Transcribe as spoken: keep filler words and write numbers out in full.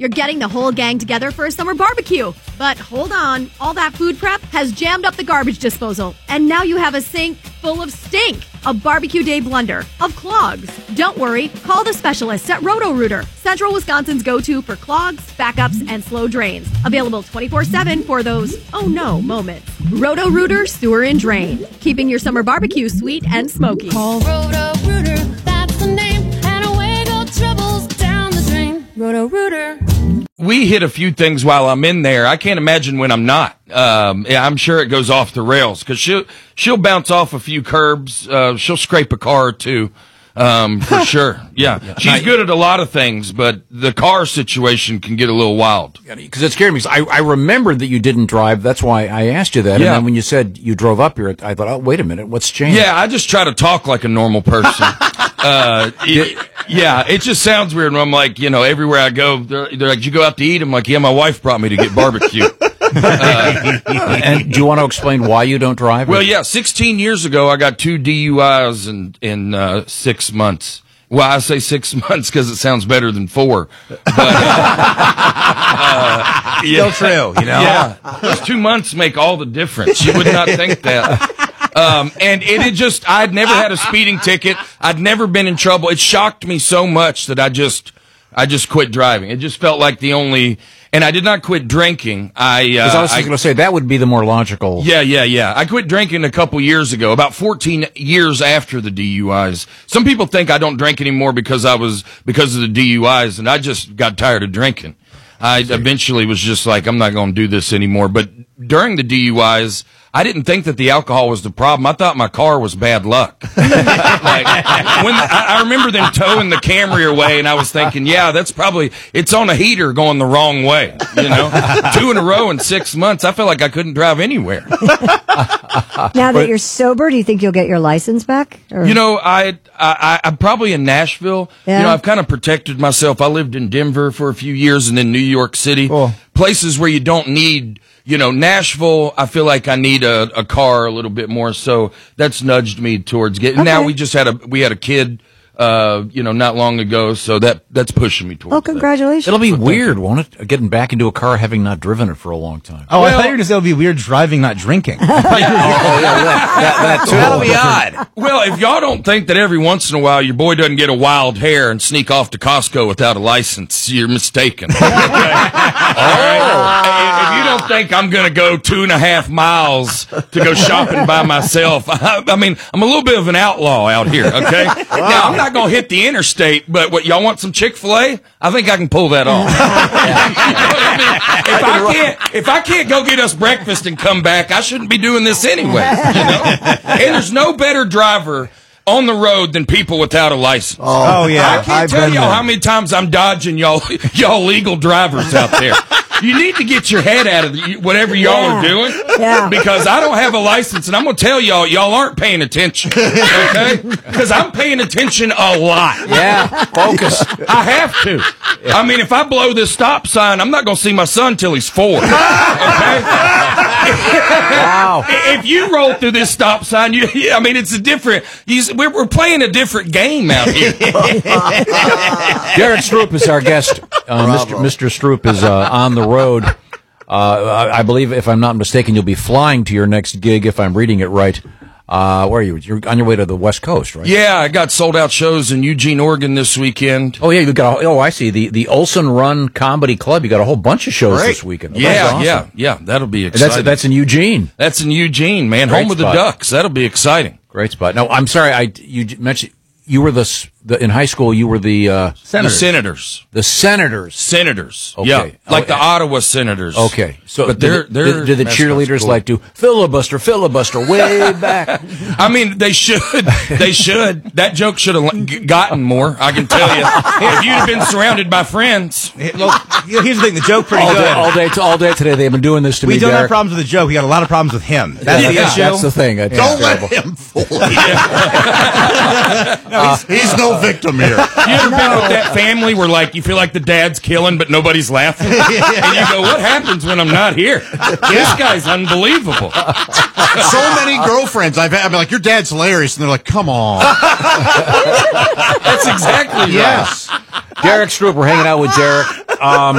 You're getting the whole gang together for a summer barbecue. But hold on, all that food prep has jammed up the garbage disposal. And now you have a sink full of stink. A barbecue day blunder of clogs. Don't worry, call the specialists at Roto-Rooter, Central Wisconsin's go-to for clogs, backups, and slow drains. Available twenty-four seven for those oh no moments. Roto-Rooter Sewer and Drain, keeping your summer barbecue sweet and smoky. Call Roto-Rooter, that's the name, and away go troubles down the drain. Roto-Rooter. We hit a few things while I'm in there. I can't imagine when I'm not. Um, yeah, I'm sure it goes off the rails because she'll, she'll bounce off a few curbs. Uh, she'll scrape a car or two, um, for sure. Yeah. yeah. She's good at a lot of things, but the car situation can get a little wild. Because it scared me. I, I remembered that you didn't drive. That's why I asked you that. Yeah. And then when you said you drove up here, I thought, oh, wait a minute, what's changed? Yeah, I just try to talk like a normal person. uh, it, yeah, it just sounds weird when I'm like, you know, everywhere I go, they're, they're like, you go out to eat? I'm like, yeah, my wife brought me to get barbecue. uh, and do you want to explain why you don't drive? Well, yeah, sixteen years ago, I got two D U Is in, in uh, six months. Well, I say six months because it sounds better than four. But, uh, uh, yeah. Still true, you know? Yeah. Those two months make all the difference. You would not think that. Um, and it had just, I'd never had a speeding ticket. I'd never been in trouble. It shocked me so much that I just, I just quit driving. It just felt like the only, and I did not quit drinking. I, uh, Because I was going to say, that would be the more logical. Yeah, yeah, yeah. I quit drinking a couple years ago, about fourteen years after the D U Is. Some people think I don't drink anymore because I was, because of the D U Is, and I just got tired of drinking. I eventually was just like, I'm not going to do this anymore. But during the D U Is, I didn't think that the alcohol was the problem. I thought my car was bad luck. like, when I, I remember them towing the Camry away, and I was thinking, yeah, that's probably, it's on a heater going the wrong way. You know, two in a row in six months. I felt like I couldn't drive anywhere. Now that you're sober, do you think you'll get your license back? Or? You know, I, I, I'm probably in Nashville. Yeah. You know, I've kind of protected myself. I lived in Denver for a few years and then New York City. Cool. Places where you don't need, you know, Nashville, I feel like I need a, a car a little bit more. So that's nudged me towards getting, Okay. now we just had a, we had a kid, uh, you know, not long ago. So that, that's pushing me towards Oh, congratulations. It'll be weird, won't it? Getting back into a car having not driven it for a long time. Oh, Well- I thought you were going to say it would be weird driving, not drinking. Oh, yeah, that, that, that too. That'll be odd. Well, if y'all don't think that every once in a while your boy doesn't get a wild hair and sneak off to Costco without a license, you're mistaken. Okay? All right? If you don't think I'm going to go two and a half miles to go shopping by myself, I, I mean, I'm a little bit of an outlaw out here, okay? Now, I'm not going to hit the interstate, but what, y'all want some Chick-fil-A? I think I can pull that off. You know what I mean? If I can't, if I can't go get us breakfast and come back, I shouldn't be doing this anyway, you know? And there's no better driver on the road than people without a license. Oh, yeah. I can't I've tell been y'all there. how many times I'm dodging y'all, y'all legal drivers out there. You need to get your head out of the, whatever y'all Yeah. are doing, Yeah. because I don't have a license, and I'm gonna tell y'all, y'all aren't paying attention, okay? Because I'm paying attention a lot. Yeah, focus. I have to. I mean, if I blow this stop sign, I'm not gonna see my son till he's four. Okay? Wow. If you roll through this stop sign, you, I mean, it's a different. He's, we're, we're playing a different game out here. Derek Stroop is our guest. Uh, Mister Mister Stroop is uh, on the road. Uh, I, I believe, if I'm not mistaken, you'll be flying to your next gig, if I'm reading it right. Uh, where are you? You're on your way to the West Coast, right? Yeah, I got sold out shows in Eugene, Oregon this weekend. Oh, yeah, you got. A, oh, I see. The the Olson Run Comedy Club. You got a whole bunch of shows Great. this weekend. Oh, Yeah, that's awesome. yeah, yeah. That'll be And exciting. That's that's in Eugene. That's in Eugene, man. Great Home of the spot. Ducks. That'll be exciting. Great spot. No, I'm sorry. I you j- mentioned you were the, s- the in high school. You were the uh, The Senators. the Senators. Senators. Okay. Yeah. Like Oh, the Ottawa Senators. Okay, so but did they're, the- they're, did, did the mascot's cheerleaders cool. like to filibuster, filibuster way back? I mean, they should. They should. That joke should have g- gotten more, I can tell you. If you'd have been surrounded by friends. Look, here's the thing, the joke pretty all good. day, all day, all day today. They've been doing this to we me. don't Derek. have problems with the joke. We got a lot of problems with him. That's the Yeah. issue. That's the thing. It's Don't terrible. let him fool you. he's, he's no victim here. You ever been with that family where, like, you feel like the dad's killing, but nobody's laughing? And you go, what happens when I'm not here? This guy's unbelievable. So many girlfriends I've had, I'm like, your dad's hilarious. And they're like, come on. That's exactly right. Yes. Derek Stroop, we're hanging out with Derek. Um,